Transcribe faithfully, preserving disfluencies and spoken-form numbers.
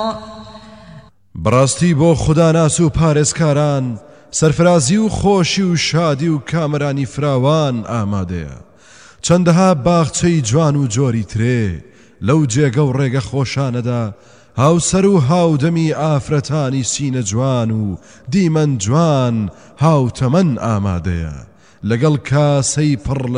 بەڕاستی بۆ خوداناس و پارێزکاران سەرفرازی و خۆشی و شادی و کامەرانی فراوان ئامادەیە. چەندەها باخچەی جوان و جۆری ترێ لەو جێگە و ڕێگە خۆشانەدا هاوسەر و هاودەمی ئافرەتانی سینە جوان و دیمەن جوان هاوتەمەن ئامادەیە لەگەڵ کاسەی پڕ